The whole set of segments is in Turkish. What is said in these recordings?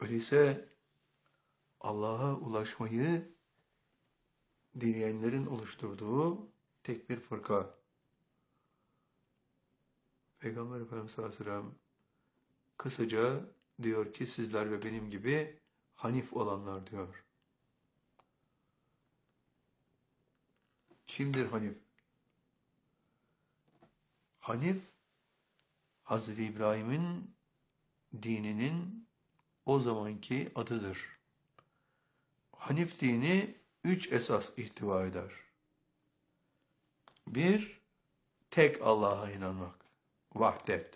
Öyleyse Allah'a ulaşmayı dileyenlerin oluşturduğu tek bir fırka. Peygamber Efendimiz sallallahu aleyhi ve sellem kısaca diyor ki sizler ve benim gibi hanif olanlar diyor. Kimdir hanif? Hanif, Hazreti İbrahim'in dininin o zamanki adıdır. Hanif dini 3 esas ihtiva eder. 1. Tek Allah'a inanmak. Vahdet.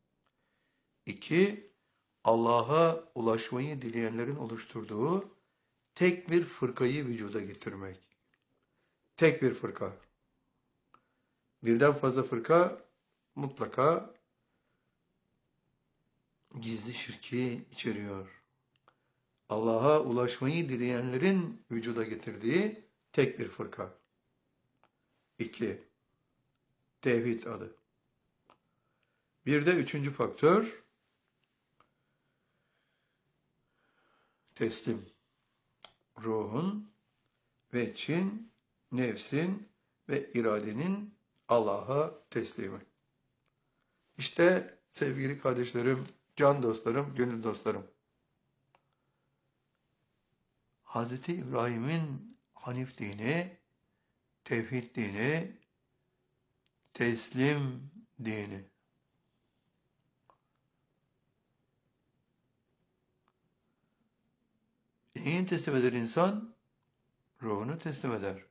2. Allah'a ulaşmayı dileyenlerin oluşturduğu tek bir fırkayı vücuda getirmek. Tek bir fırka. Birden fazla fırka mutlaka gizli şirki içeriyor. Allah'a ulaşmayı dileyenlerin vücuda getirdiği tek bir fırka. 2. Tevhid adı. Bir de üçüncü faktör, teslim. Ruhun, veçin, nefsin ve iradenin Allah'a teslimi. İşte sevgili kardeşlerim, can dostlarım, gönül dostlarım. Hz. İbrahim'in Hanif dini, tevhid dini, teslim dini. Neyi teslim eder insan? Ruhunu teslim eder.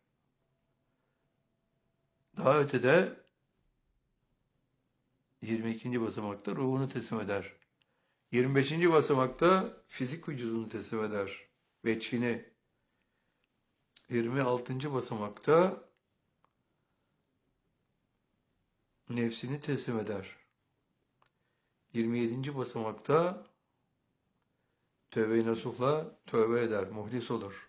Daha ötede 22. basamakta ruhunu teslim eder. 25. basamakta fizik vücudunu teslim eder. Veçhini. 26. basamakta nefsini teslim eder. 27. basamakta tövbe-i nasuhla tövbe eder, muhlis olur.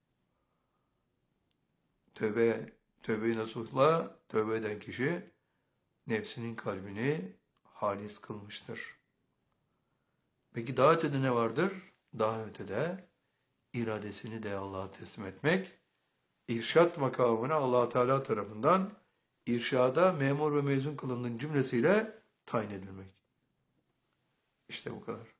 Tövbe-i nasuhla tövbe eden kişi nefsinin kalbini halis kılmıştır. Peki daha ötede ne vardır? Daha ötede iradesini de Allah'a teslim etmek, irşat makamına Allah Teala tarafından irşada memur ve mezun kılının cümlesiyle tayin edilmek. İşte bu kadar.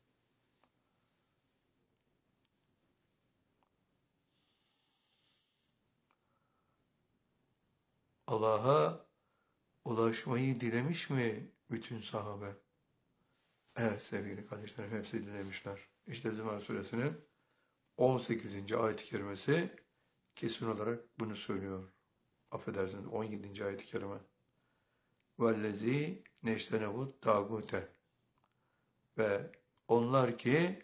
Allah'a ulaşmayı dilemiş mi bütün sahabe? Evet sevgili kardeşlerim, hepsi dilemişler. İşte Zümer suresinin 18. ayet-i kerimesi kesin olarak bunu söylüyor. Affedersiniz 17. ayet-i kerime. Vellezî neştenevut tâgûte. Ve onlar ki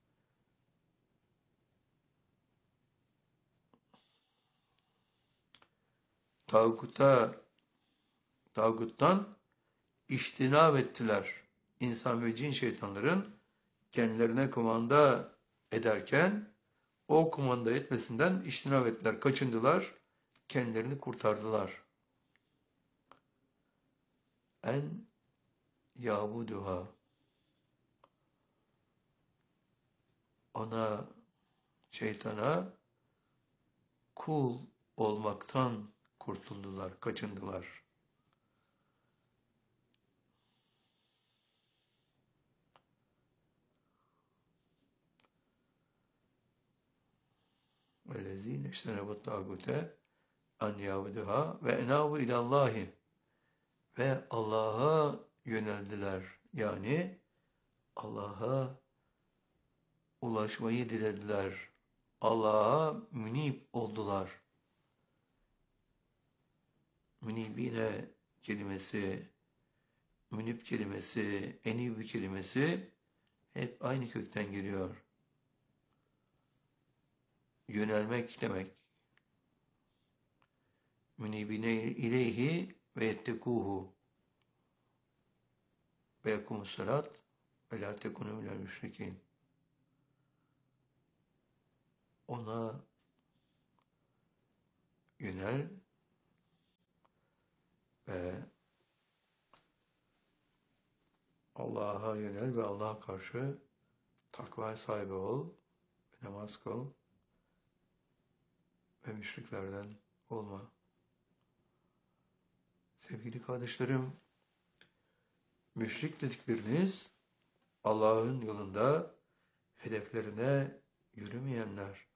tağuttan iştinab ettiler. İnsan ve cin şeytanların kendilerine kumanda ederken o kumanda etmesinden iştinab ettiler, kaçındılar, kendilerini kurtardılar. En yabuduha, ona, şeytana kul olmaktan kurtuldular, kaçındılar. وَالَّذ۪ينَ اجْتَنَبُوا الطَّاغُوتَ اَنْ يَعْبُدُهَا وَاَنَابُوا اِلَى اللّٰهِ Ve Allah'a yöneldiler. Yani Allah'a ulaşmayı dilediler. Allah'a münib oldular. Münibine kelimesi, münib kelimesi, enib kelimesi hep aynı kökten geliyor. Yönelmek demek. Münibine ileyhi ve yettekuhu ve yekumus salat ve la tekunu minel müşrikin. Ona yönel ve Allah'a yönel ve Allah'a karşı takva sahibi ol, namaz kıl ve müşriklerden olma. Sevgili kardeşlerim, müşrik dedikleriniz Allah'ın yolunda hedeflerine yürümeyenler.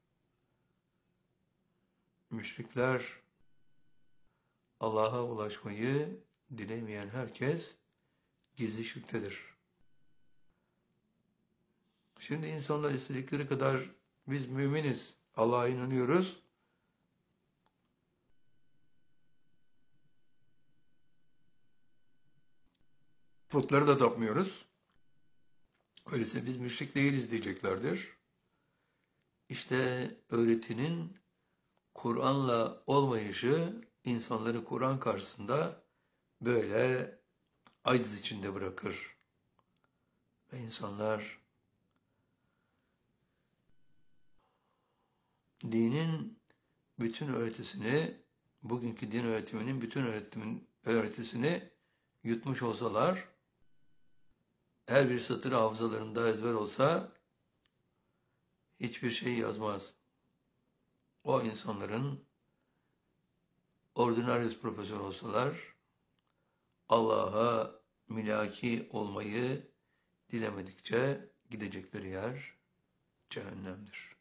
Müşrikler, Allah'a ulaşmayı dilemeyen herkes gizli şirktedir. Şimdi insanlar istedikleri kadar biz müminiz, Allah'a inanıyoruz. Putları da tapmıyoruz. Öyleyse biz müşrik değiliz diyeceklerdir. İşte öğretinin Kur'an'la olmayışı insanları Kur'an karşısında böyle aciz içinde bırakır. Ve insanlar dinin bütün öğretisini, bugünkü din öğretiminin bütün öğretisini yutmuş olsalar, her bir satır hafızalarında ezber olsa hiçbir şey yazmaz. O insanların ordinarius profesör olsalar, Allah'a mülaki olmayı dilemedikçe gidecekleri yer cehennemdir.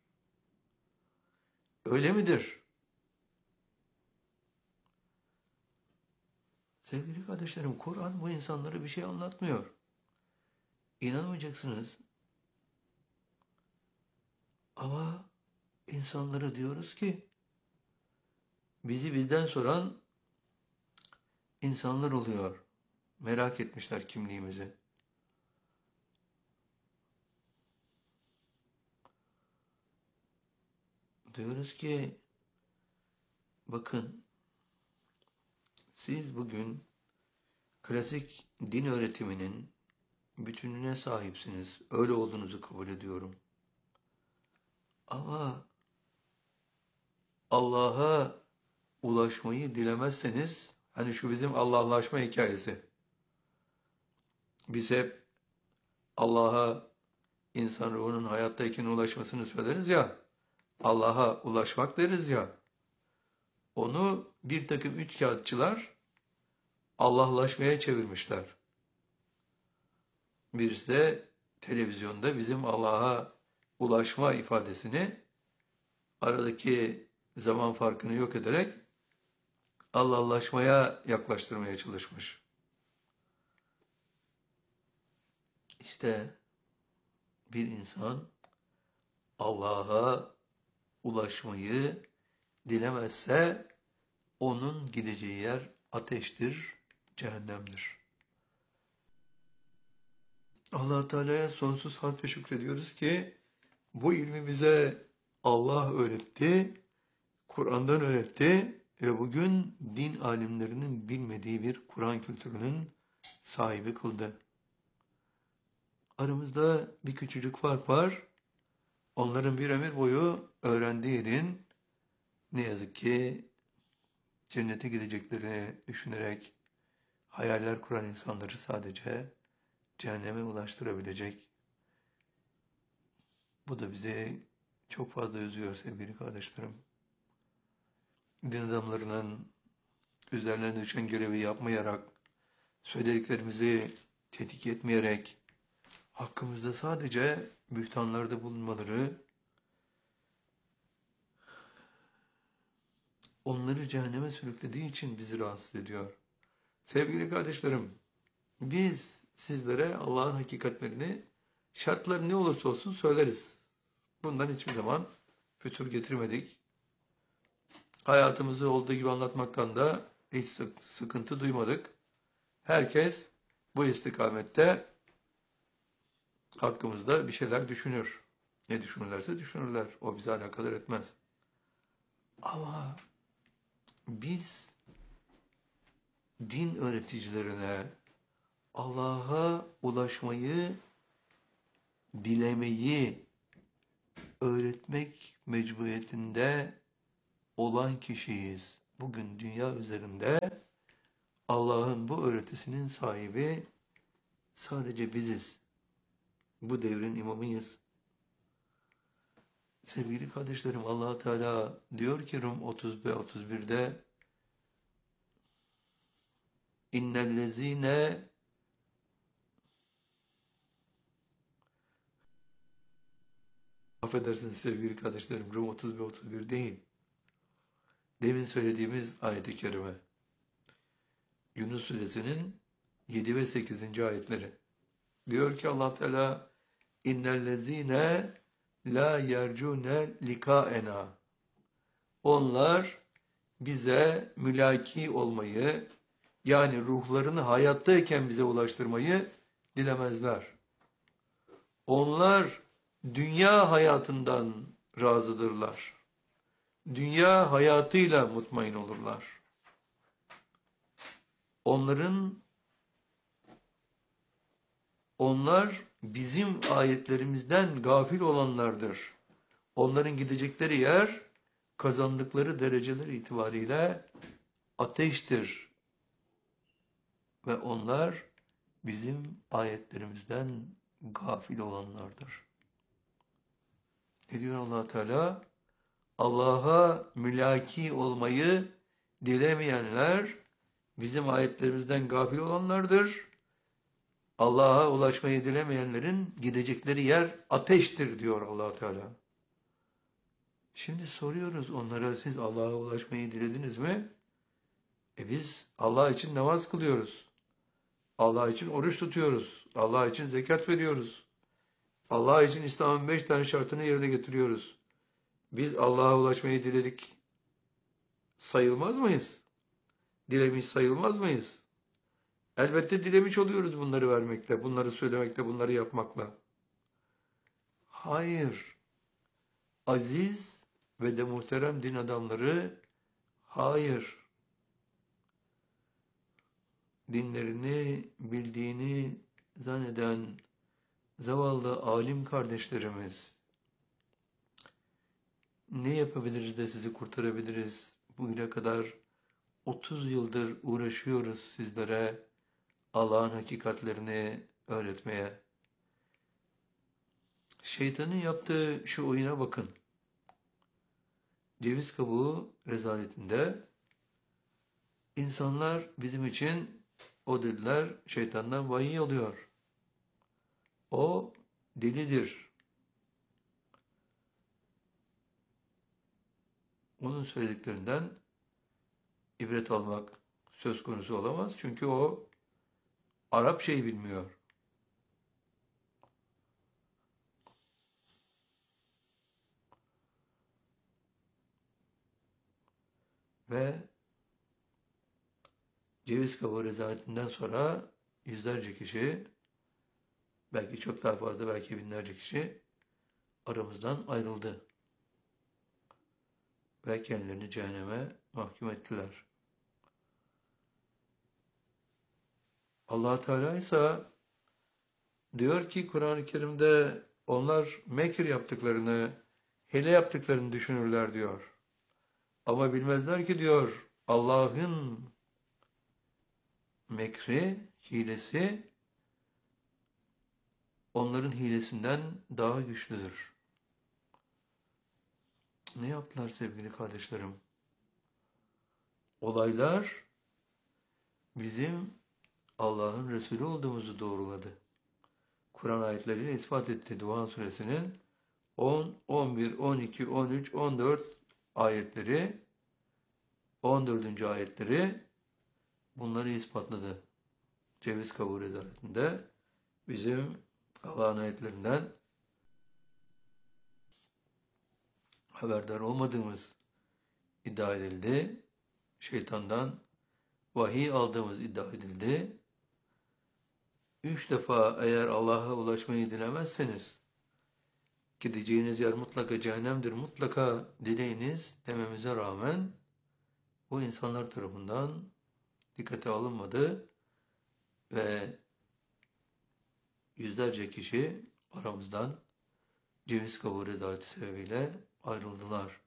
Öyle midir? Sevgili kardeşlerim, Kur'an bu insanlara bir şey anlatmıyor. İnanmayacaksınız. Ama insanlara diyoruz ki, bizi bizden soran insanlar oluyor. Merak etmişler kimliğimizi. Diyoruz ki, bakın, siz bugün klasik din öğretiminin bütününe sahipsiniz. Öyle olduğunuzu kabul ediyorum. Ama Allah'a ulaşmayı dilemezseniz, hani şu bizim Allah'laşma hikayesi. Biz hep Allah'a insan ruhunun hayattayken ulaşmasını söyleriz ya, Allah'a ulaşmak deriz ya, onu bir takım üçkağıtçılar Allah'laşmaya çevirmişler. Birisi de televizyonda bizim Allah'a ulaşma ifadesini aradaki zaman farkını yok ederek Allah'laşmaya yaklaştırmaya çalışmış. İşte bir insan Allah'a ulaşmayı dilemezse onun gideceği yer ateştir, cehennemdir. Allah Teala'ya sonsuz hamd ve şükrediyoruz ki bu ilmi bize Allah öğretti, Kur'an'dan öğretti ve bugün din alimlerinin bilmediği bir Kur'an kültürünün sahibi kıldı. Aramızda bir küçücük fark var. Onların bir ömür boyu öğrendiği din, ne yazık ki cennete gideceklerini düşünerek hayaller kuran insanları sadece cehenneme ulaştırabilecek. Bu da bizi çok fazla üzüyor sevgili kardeşlerim. Din adamlarının üzerlerine düşen görevi yapmayarak, söylediklerimizi tetkik etmeyerek, hakkımızda sadece bühtanlarda bulunmaları, onları cehenneme sürüklediği için bizi rahatsız ediyor. Sevgili kardeşlerim, biz sizlere Allah'ın hakikatlerini, şartları ne olursa olsun söyleriz. Bundan hiçbir zaman fütur getirmedik. Hayatımızı olduğu gibi anlatmaktan da hiç sıkıntı duymadık. Herkes bu istikamette hakkımızda bir şeyler düşünür. Ne düşünürlerse düşünürler. O bizi alakadar etmez. Ama biz din öğreticilerine Allah'a ulaşmayı, dilemeyi öğretmek mecburiyetinde olan kişiyiz. Bugün dünya üzerinde Allah'ın bu öğretisinin sahibi sadece biziz. Bu devrin imamıyız. Sevgili kardeşlerim, Allah Teala diyor ki Rum 30 ve 31'de İnnellezîne affedersiniz sevgili kardeşlerim, Rum 30 ve 31 değil. Demin söylediğimiz ayet-i kerime. Yunus suresinin 7 ve 8. ayetleri. Diyor ki Allah Teala İnnellezîne la yercûne likâena. Onlar bize mülaki olmayı, yani ruhlarını hayattayken bize ulaştırmayı dilemezler. Onlar dünya hayatından razıdırlar. Dünya hayatıyla mutmain olurlar. Onlar bizim ayetlerimizden gafil olanlardır. Onların gidecekleri yer, kazandıkları dereceler itibariyle ateştir. Ve onlar bizim ayetlerimizden gafil olanlardır. Ne diyor Allah Teala? Allah'a mülaki olmayı dilemeyenler bizim ayetlerimizden gafil olanlardır. Allah'a ulaşmayı dilemeyenlerin gidecekleri yer ateştir diyor Allah Teala. Şimdi soruyoruz onlara, siz Allah'a ulaşmayı dilediniz mi? Biz Allah için namaz kılıyoruz. Allah için oruç tutuyoruz. Allah için zekat veriyoruz. Allah için İslam'ın 5 tane şartını yerine getiriyoruz. Biz Allah'a ulaşmayı diledik sayılmaz mıyız? Dilemiş sayılmaz mıyız? Elbette dilemiş oluyoruz bunları vermekle, bunları söylemekle, bunları yapmakla. Hayır. Aziz ve de muhterem din adamları, hayır. Dinlerini bildiğini zanneden zavallı alim kardeşlerimiz, ne yapabiliriz de sizi kurtarabiliriz? Bugüne kadar 30 yıldır uğraşıyoruz sizlere Allah'ın hakikatlerini öğretmeye. Şeytanın yaptığı şu oyuna bakın. Ceviz kabuğu rezaletinde insanlar bizim için, o dediler, şeytandan vahiy alıyor. O delidir. Onun söylediklerinden ibret almak söz konusu olamaz. Çünkü o Arapçayı bilmiyor. Ve ceviz kabuğu rezaletinden sonra yüzlerce kişi, belki çok daha fazla, belki binlerce kişi aramızdan ayrıldı. Ve kendilerini cehenneme mahkum ettiler. Allah Teala ise diyor ki Kur'an-ı Kerim'de onlar mekir yaptıklarını, hile yaptıklarını düşünürler diyor. Ama bilmezler ki diyor Allah'ın mekri, hilesi onların hilesinden daha güçlüdür. Ne yaptılar sevgili kardeşlerim? Olaylar bizim Allah'ın Resulü olduğumuzu doğruladı. Kur'an ayetleriyle ispat etti. Duhan suresinin 10, 11, 12, 13, 14 ayetleri, 14. ayetleri bunları ispatladı. Ceviz kabuğu rezaletinde bizim Allah'ın ayetlerinden haberdar olmadığımız iddia edildi. Şeytandan vahiy aldığımız iddia edildi. 3 defa eğer Allah'a ulaşmayı dilemezseniz gideceğiniz yer mutlaka cehennemdir, mutlaka dileyiniz dememize rağmen bu insanlar tarafından dikkate alınmadı ve yüzlerce kişi aramızdan ceviz kabuğu rezaleti sebebiyle ayrıldılar.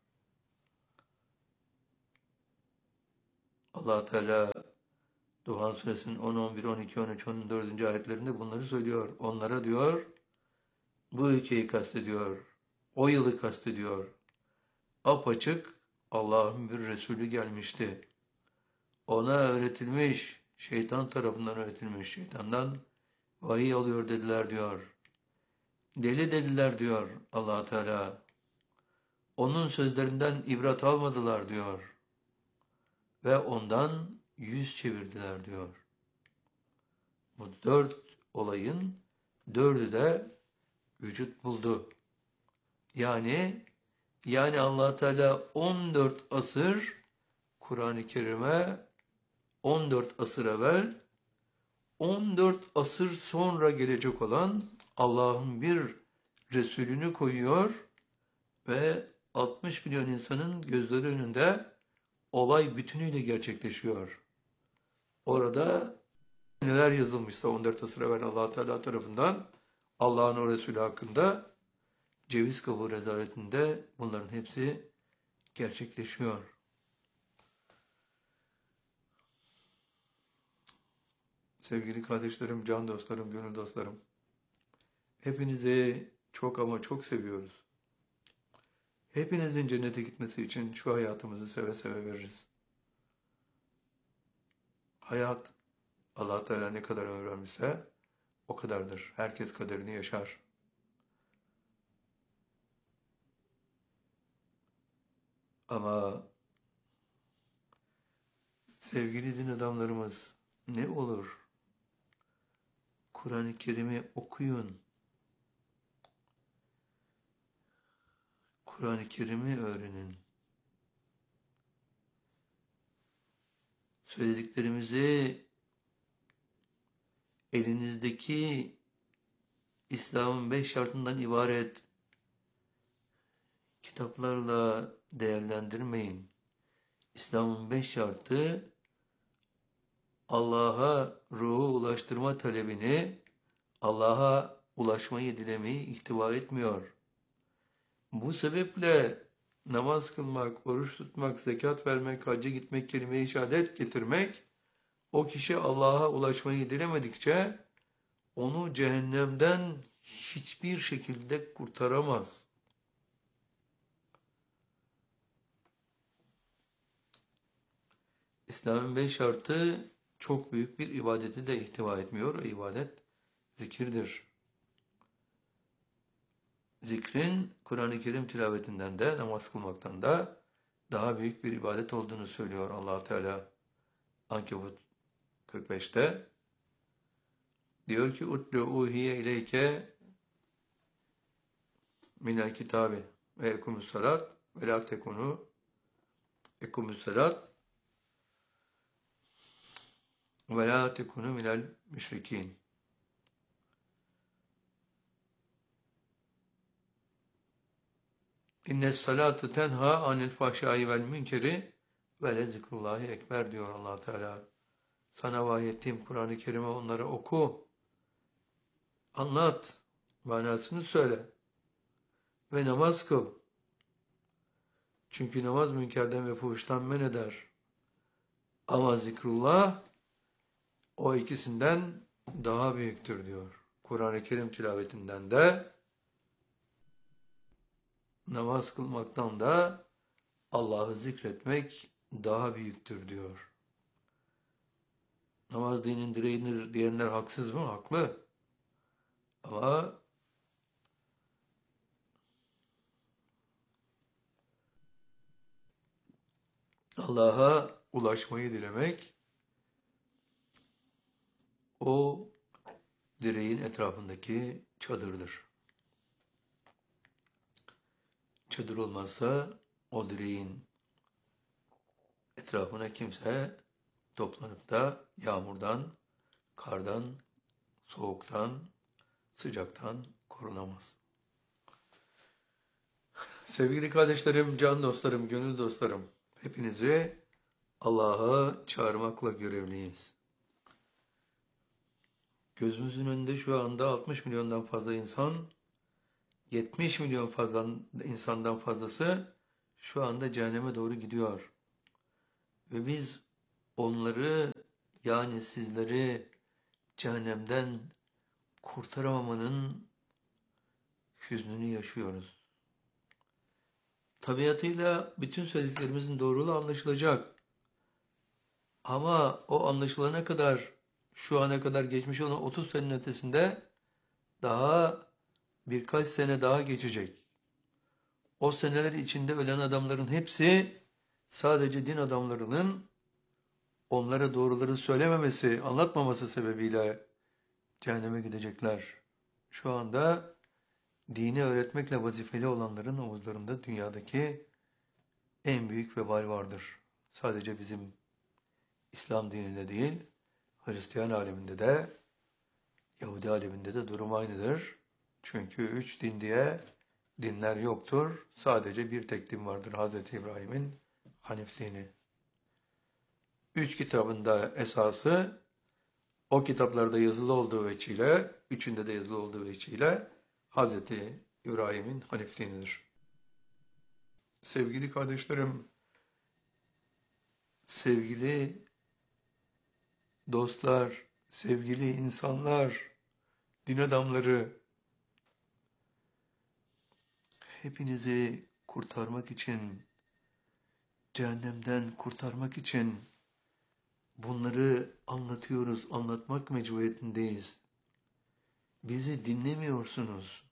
Allah Teala Duhan suresinin 10, 11, 12, 13, 14. ayetlerinde bunları söylüyor. Onlara diyor, bu ülkeyi kastediyor. O yılı kastediyor. Apaçık Allah'ın bir Resulü gelmişti. Ona öğretilmiş, şeytan tarafından öğretilmiş, şeytandan vahiy alıyor dediler diyor. Deli dediler diyor Allah Teala. Onun sözlerinden ibret almadılar diyor. Ve ondan yüz çevirdiler diyor. Bu 4 olayın 4'ü de vücut buldu. Yani Allah Teala 14 asır Kur'an-ı Kerim'e 14 asır evvel 14 asır sonra gelecek olan Allah'ın bir Resulünü koyuyor ve 60 milyon insanın gözleri önünde olay bütünüyle gerçekleşiyor. Orada neler yazılmışsa 14 asır evvel Allah Teala tarafından Allah'ın o Resulü hakkında ceviz kabuğu rezaletinde bunların hepsi gerçekleşiyor. Sevgili kardeşlerim, can dostlarım, gönül dostlarım, hepinizi çok ama çok seviyoruz. Hepinizin cennete gitmesi için şu hayatımızı seve seve veririz. Hayat, Allah Teala ne kadar ömür vermişse o kadardır. Herkes kaderini yaşar. Ama sevgili din adamlarımız, ne olur Kur'an-ı Kerim'i okuyun. Kur'an-ı Kerim'i öğrenin. Söylediklerimizi elinizdeki İslam'ın 5 şartından ibaret kitaplarla değerlendirmeyin. İslam'ın 5 şartı Allah'a ruhu ulaştırma talebini, Allah'a ulaşmayı dilemeyi ihtiva etmiyor. Bu sebeple namaz kılmak, oruç tutmak, zekat vermek, hacca gitmek, kelime-i şehadet getirmek, o kişi Allah'a ulaşmayı dilemedikçe onu cehennemden hiçbir şekilde kurtaramaz. İslam'ın 5 şartı çok büyük bir ibadeti de ihtiva etmiyor. O ibadet zikirdir. Zikrin Kur'an-ı Kerim tilavetinden de namaz kılmaktan da daha büyük bir ibadet olduğunu söylüyor Allah Teala. Ankebut 45'te diyor ki utlu uhiye ileyke minel kitabi ve ekumus salat ve la tekunu ekumus salat ve la tekunu minel müşrikin. İnne salatu tenha anil fahşai vel münkeri ve le zikrullahi ekber diyor Allah Teala. Sana vahyettiğim Kur'an-ı Kerim'e onları oku, anlat, manasını söyle ve namaz kıl. Çünkü namaz münkerden ve fuhuştan men eder. Ama zikrullah o ikisinden daha büyüktür diyor. Kur'an-ı Kerim tilavetinden de namaz kılmaktan da Allah'ı zikretmek daha büyüktür diyor. Namaz dinin direğidir diyenler haksız mı? Haklı. Ama Allah'a ulaşmayı dilemek o direğin etrafındaki çadırdır. Çadır olmazsa o direğin etrafına kimse toplanıp da yağmurdan, kardan, soğuktan, sıcaktan korunamaz. Sevgili kardeşlerim, can dostlarım, gönül dostlarım, hepinizi Allah'a çağırmakla görevliyiz. Gözümüzün önünde şu anda 60 milyondan fazla insan, 70 milyon fazla insandan fazlası şu anda cehenneme doğru gidiyor. Ve biz onları, yani sizleri cehennemden kurtaramamanın hüznünü yaşıyoruz. tabiatıyla bütün söylediklerimizin doğruluğu anlaşılacak. Ama o anlaşılana kadar, şu ana kadar geçmiş olan 30 senenin ötesinde daha birkaç sene daha geçecek. O seneler içinde ölen adamların hepsi sadece din adamlarının onlara doğruları söylememesi, anlatmaması sebebiyle cehenneme gidecekler. Şu anda dini öğretmekle vazifeli olanların omuzlarında dünyadaki en büyük vebal vardır. Sadece bizim İslam dininde değil, Hristiyan aleminde de, Yahudi aleminde de durum aynıdır. Çünkü 3 din diye dinler yoktur. Sadece bir tek din vardır. Hazreti İbrahim'in Hanif dini. 3 kitabında esası, o kitaplarda yazılı olduğu veçile, üçünde de yazılı olduğu veçile Hazreti İbrahim'in Hanif dinidir. Sevgili kardeşlerim, sevgili dostlar, sevgili insanlar, din adamları, hepinizi kurtarmak için, cehennemden kurtarmak için bunları anlatıyoruz, anlatmak mecburiyetindeyiz. Bizi dinlemiyorsunuz.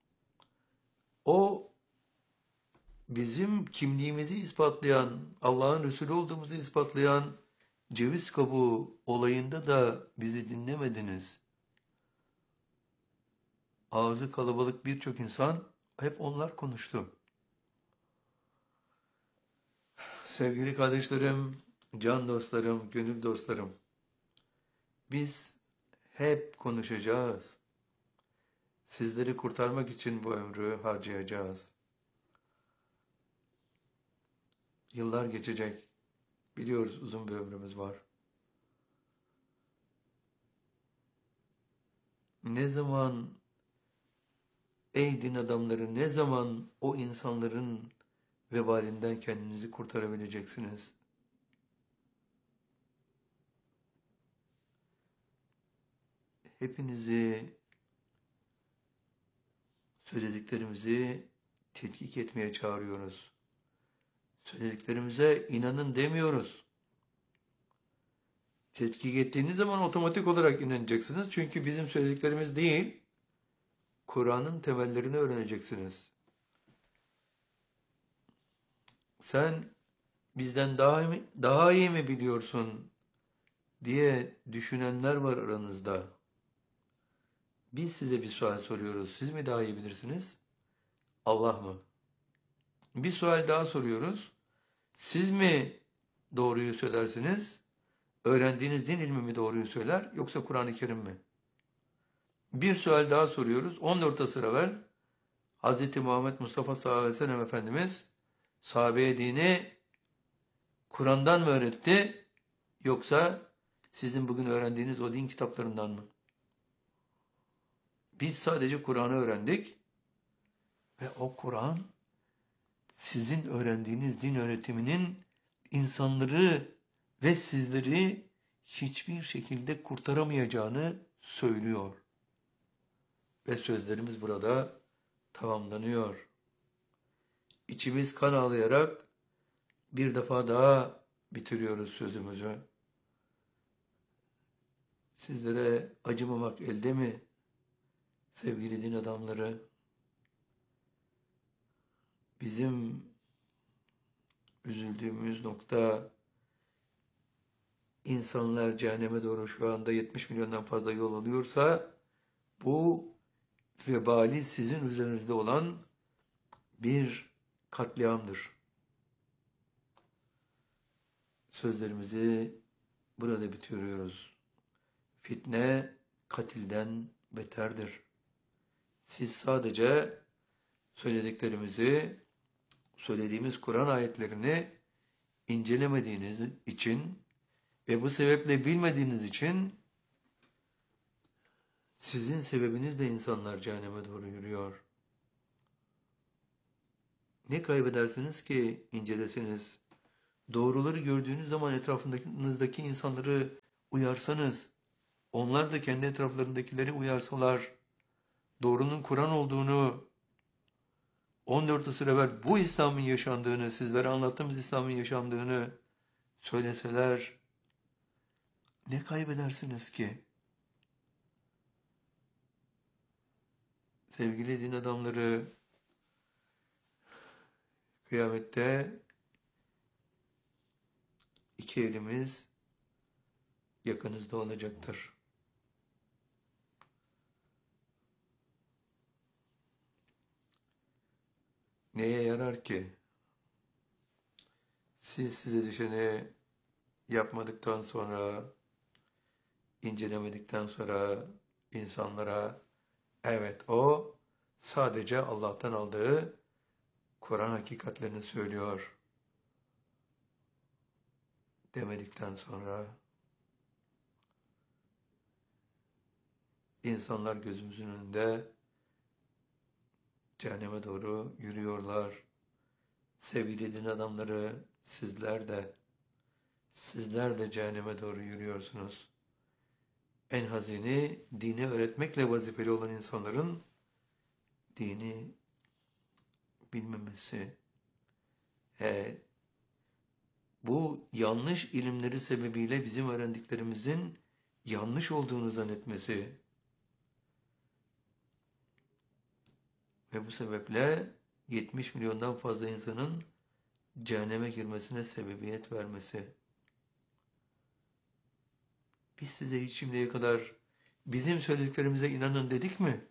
O bizim kimliğimizi ispatlayan, Allah'ın Resulü olduğumuzu ispatlayan ceviz kabuğu olayında da bizi dinlemediniz. Ağzı kalabalık birçok insan hep onlar konuştu. Sevgili kardeşlerim, can dostlarım, gönül dostlarım, biz hep konuşacağız. Sizleri kurtarmak için bu ömrü harcayacağız. Yıllar geçecek. Biliyoruz uzun bir ömrümüz var. Ne zaman ey din adamları, ne zaman o insanların vebalinden kendinizi kurtarabileceksiniz? Hepinizi söylediklerimizi tetkik etmeye çağırıyoruz. Söylediklerimize inanın demiyoruz. Tetkik ettiğiniz zaman otomatik olarak inanacaksınız. Çünkü bizim söylediklerimiz değil, Kur'an'ın temellerini öğreneceksiniz. Sen bizden daha iyi mi biliyorsun diye düşünenler var aranızda. Biz size bir sual soruyoruz. Siz mi daha iyi bilirsiniz? Allah mı? Bir sual daha soruyoruz. Siz mi doğruyu söylersiniz? Öğrendiğiniz din ilmi mi doğruyu söyler yoksa Kur'an-ı Kerim mi? Bir sual daha soruyoruz. 14 asır evvel Hz. Muhammed Mustafa sallallahu aleyhi ve sellem Efendimiz sahabeye dini Kur'an'dan mı öğretti yoksa sizin bugün öğrendiğiniz o din kitaplarından mı? Biz sadece Kur'an'ı öğrendik ve o Kur'an sizin öğrendiğiniz din öğretiminin insanları ve sizleri hiçbir şekilde kurtaramayacağını söylüyor. Ve sözlerimiz burada tamamlanıyor. İçimiz kan ağlayarak bir defa daha bitiriyoruz sözümüzü. Sizlere acımamak elde mi? Sevgili din adamları, bizim üzüldüğümüz nokta, insanlar cehenneme doğru şu anda 70 milyondan fazla yol alıyorsa, bu vebali sizin üzerinizde olan bir katliamdır. Sözlerimizi burada bitiriyoruz. Fitne katilden beterdir. Siz sadece söylediklerimizi, söylediğimiz Kur'an ayetlerini incelemediğiniz için ve bu sebeple bilmediğiniz için sizin sebebinizle insanlar cehenneme doğru yürüyor. Ne kaybedersiniz ki incelesiniz? Doğruları gördüğünüz zaman etrafınızdaki insanları uyarsanız, onlar da kendi etraflarındakileri uyarsalar, doğrunun Kur'an olduğunu, 14 asır evvel bu İslam'ın yaşandığını, sizlere anlattığımız İslam'ın yaşandığını söyleseler ne kaybedersiniz ki? Sevgili din adamları, kıyamette iki elimiz yakınızda olacaktır. Neye yarar ki? Siz size düşeni yapmadıktan sonra, incelemedikten sonra insanlara evet o sadece Allah'tan aldığı Kur'an hakikatlerini söylüyor demedikten sonra insanlar gözümüzün önünde cehenneme doğru yürüyorlar. Sevgili din adamları, sizler de cehenneme doğru yürüyorsunuz. En hazini dini öğretmekle vazifeli olan insanların dini bilmemesi. Bu yanlış ilimleri sebebiyle bizim öğrendiklerimizin yanlış olduğunu zannetmesi. Ve bu sebeple 70 milyondan fazla insanın cehenneme girmesine sebebiyet vermesi. Biz size hiç şimdiye kadar bizim söylediklerimize inanın dedik mi?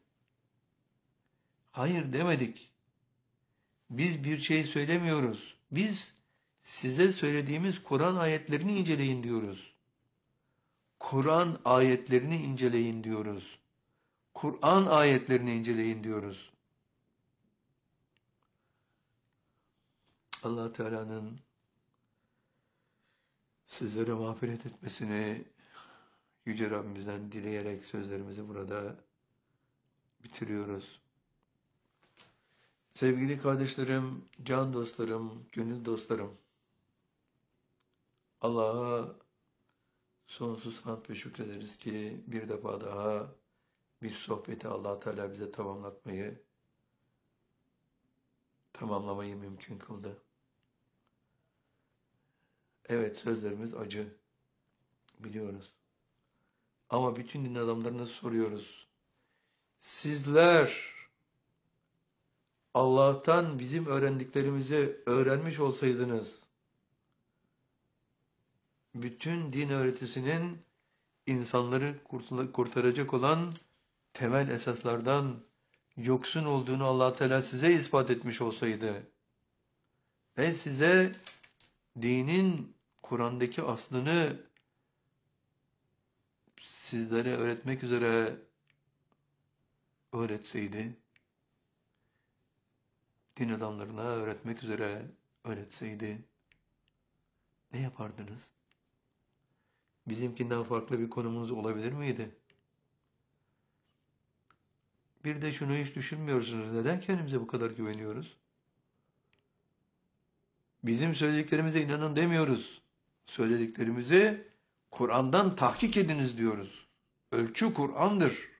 Hayır demedik. Biz bir şey söylemiyoruz. Biz size söylediğimiz Kur'an ayetlerini inceleyin diyoruz. Kur'an ayetlerini inceleyin diyoruz. Kur'an ayetlerini inceleyin diyoruz. Allah Teala'nın sizlere mağfiret etmesini Yüce Rabbimizden dileyerek sözlerimizi burada bitiriyoruz. Sevgili kardeşlerim, can dostlarım, gönül dostlarım, Allah'a sonsuz hamd ve şükrederiz ki bir defa daha bir sohbeti Allah Teala bize tamamlamayı mümkün kıldı. Evet, sözlerimiz acı, biliyoruz. Ama bütün din adamlarına soruyoruz. Sizler Allah'tan bizim öğrendiklerimizi öğrenmiş olsaydınız, bütün din öğretisinin insanları kurtaracak olan temel esaslardan yoksun olduğunu Allah Teala size ispat etmiş olsaydı ve size dinin Kur'an'daki aslını sizlere öğretmek üzere öğretseydi, din adamlarına öğretmek üzere öğretseydi, ne yapardınız? Bizimkinden farklı bir konumunuz olabilir miydi? Bir de şunu hiç düşünmüyorsunuz. Neden kendimize bu kadar güveniyoruz? Bizim söylediklerimize inanın demiyoruz. Söylediklerimizi Kur'an'dan tahkik ediniz diyoruz. Ölçü Kur'an'dır.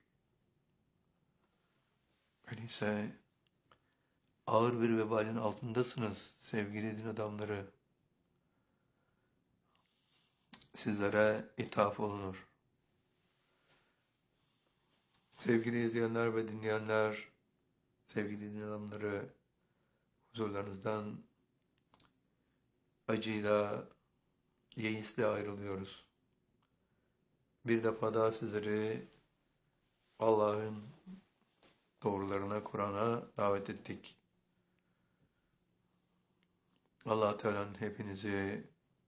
Öyleyse ağır bir vebalin altındasınız sevgili din adamları. Sizlere ithaf olunur. Sevgili izleyenler ve dinleyenler, sevgili din adamları, huzurlarınızdan acıyla, yeisle ayrılıyoruz. Bir defa daha sizleri Allah'ın doğrularına, Kur'an'a davet ettik. Allah Teala'nın hepinizi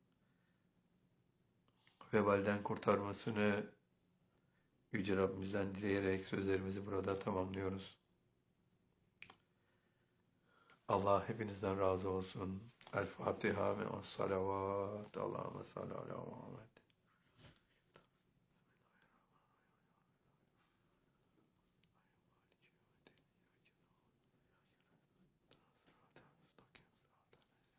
vebalden kurtarmasını Yüce Rabbimizden dileyerek sözlerimizi burada tamamlıyoruz. Allah hepinizden razı olsun. El Fatiha ve salavat. Allahümme salli ala Muhammed.